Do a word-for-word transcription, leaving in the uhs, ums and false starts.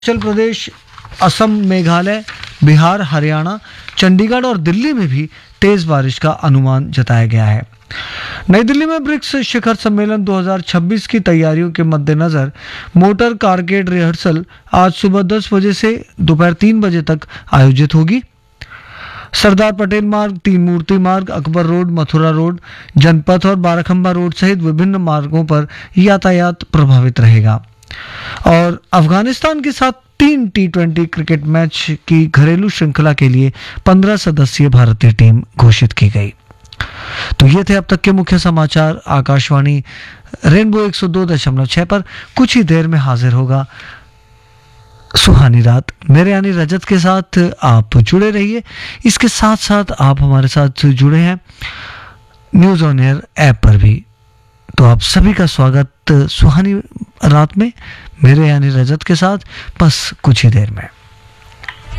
हिमाचल प्रदेश, असम, मेघालय, बिहार, हरियाणा, चंडीगढ़ और दिल्ली में भी तेज बारिश का अनुमान जताया गया है। नई दिल्ली में ब्रिक्स शिखर सम्मेलन दो हज़ार छब्बीस की तैयारियों के मद्देनजर मोटर कारकेड रिहर्सल आज सुबह दस बजे से दोपहर तीन बजे तक आयोजित होगी। सरदार पटेल मार्ग, तीन मूर्ति मार्ग, अकबर रोड, मथुरा रोड, जनपथ और बाराखंबा रोड सहित विभिन्न मार्गों पर यातायात प्रभावित रहेगा। और अफगानिस्तान के साथ तीन टी ट्वेंटी क्रिकेट मैच की घरेलू श्रृंखला के लिए पंद्रह सदस्यीय भारतीय टीम घोषित की गई। तो ये थे अब तक के मुख्य समाचार। आकाशवाणी रेनबो एक सौ दो दशमलव छह पर कुछ ही देर में हाजिर होगा सुहानी रात। मेरे यानी रजत के साथ आप जुड़े रहिए। इसके साथ साथ आप हमारे साथ जुड़े हैं न्यूज़ ऑन एयर ऐप पर भी। तो आप सभी का स्वागत सुहानी रात में मेरे यानी रजत के साथ, बस कुछ ही देर में।